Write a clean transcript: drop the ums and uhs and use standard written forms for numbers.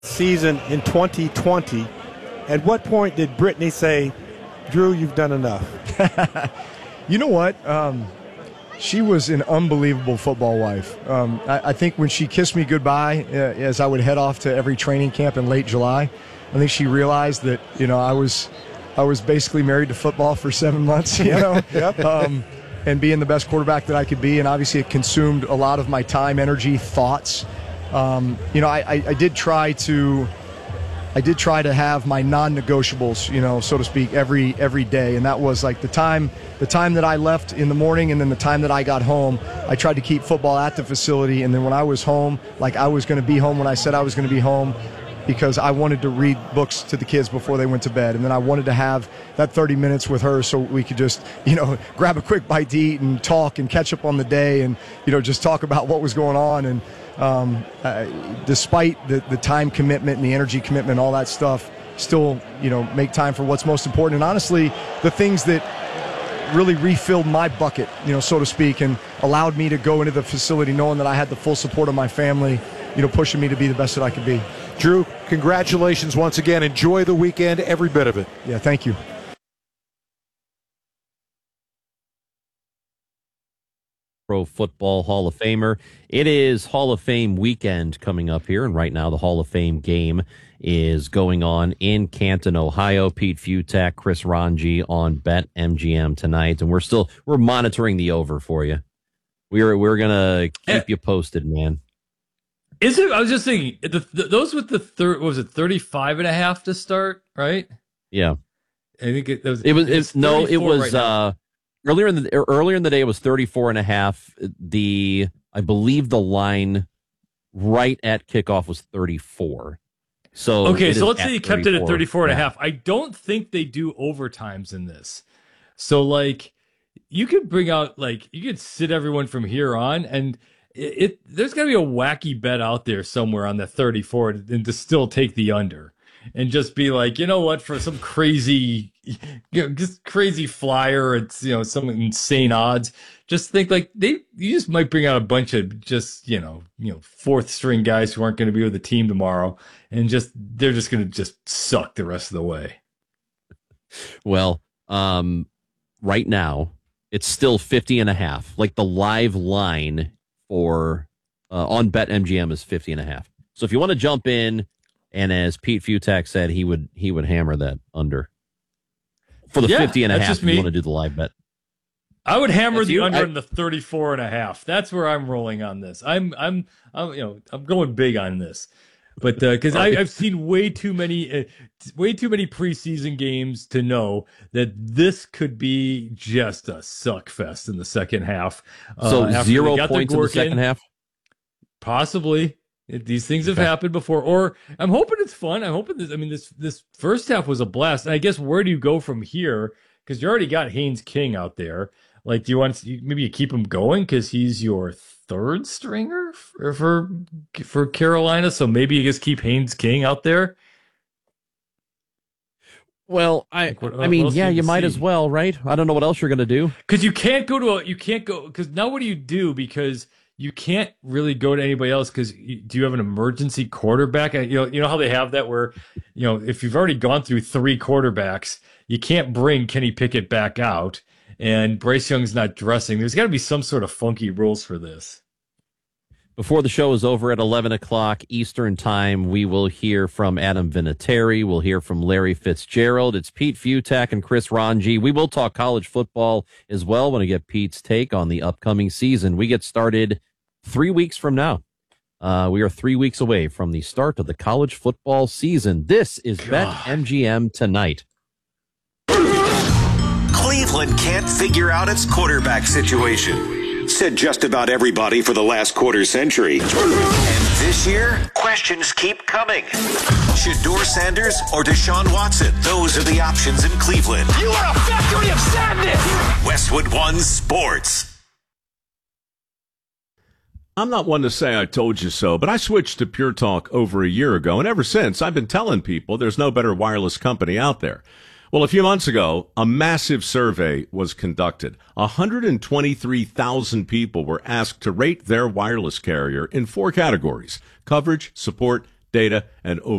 season in 2020. At what point did Brittany say, Drew, you've done enough? You know what? She was an unbelievable football wife. I think when she kissed me goodbye as I would head off to every training camp in late July, I think she realized that, I was basically married to football for 7 months, Yep. And being the best quarterback that I could be. And obviously it consumed a lot of my time, energy, thoughts. I did try to have my non-negotiables, so to speak, every day. And that was like the time that I left in the morning and then the time that I got home. I tried to keep football at the facility. And then when I was home, like I was going to be home when I said I was going to be home, because I wanted to read books to the kids before they went to bed. And then I wanted to have that 30 minutes with her so we could just, grab a quick bite to eat and talk and catch up on the day and, just talk about what was going on. And despite the time commitment and the energy commitment, all that stuff, still, make time for what's most important. And honestly, the things that really refilled my bucket, so to speak, and allowed me to go into the facility knowing that I had the full support of my family, pushing me to be the best that I could be. Drew, congratulations once again. Enjoy the weekend, every bit of it. Yeah, thank you. Pro Football Hall of Famer. It is Hall of Fame weekend coming up here, and right now the Hall of Fame game is going on in Canton, Ohio. Pete Fiutak, Chris Ranji on BetMGM tonight, and we're monitoring the over for you. We're gonna keep you posted, man. Is it? I was just thinking those with the what was it 35.5 to start, right? Yeah, I think it was right earlier in the day it was 34.5. I believe the line right at kickoff was 34. So okay, so let's say you kept it at 34.5. Yeah. I don't think they do overtimes in this. So like you could bring out you could sit everyone from here on and there's got to be a wacky bet out there somewhere on the 34 and to still take the under and just be like, you know what, for some crazy, just crazy flyer, it's, some insane odds. Just think you just might bring out a bunch of just, fourth string guys who aren't going to be with the team tomorrow. And they're just going to just suck the rest of the way. Well, right now it's still 50.5. Like the live line for on BetMGM is 50.5. So if you want to jump in, and as Pete Fiutak said, he would hammer that under for the 50.5. If you want to do the live bet, I would hammer the under in the 34.5. That's where I'm rolling on this. I'm going big on this, but because I've seen way too many preseason games to know that this could be just a suck fest in the second half. So 0 points in the second half? Possibly. These things have happened before. Or I'm hoping it's fun. I'm hoping this first half was a blast. And I guess where do you go from here? Because you already got Haynes King out there. Like, do you want maybe you keep him going because he's your third stringer for Carolina? So maybe you just keep Haynes King out there. Well, you might as well, right? I don't know what else you're going to do. Because you can't go because now what do you do? Because you can't really go to anybody else because do you have an emergency quarterback? You know how they have that where, if you've already gone through 3 quarterbacks, you can't bring Kenny Pickett back out and Bryce Young's not dressing. There's got to be some sort of funky rules for this. Before the show is over at 11 o'clock Eastern time, we will hear from Adam Vinatieri. We'll hear from Larry Fitzgerald. It's Pete Fiutak and Chris Ranji. We will talk college football as well when I get Pete's take on the upcoming season. We get started 3 weeks from now. We are 3 weeks away from the start of the college football season. This is BetMGM Tonight. Cleveland can't figure out its quarterback situation, said just about everybody for the last quarter century. And this year, questions keep coming. Shedeur Sanders or Deshaun Watson? Those are the options in Cleveland. You are a factory of sadness! Westwood One Sports. I'm not one to say I told you so, but I switched to Pure Talk over a year ago, and ever since, I've been telling people there's no better wireless company out there. Well, a few months ago, a massive survey was conducted. 123,000 people were asked to rate their wireless carrier in 4 categories: coverage, support, data, and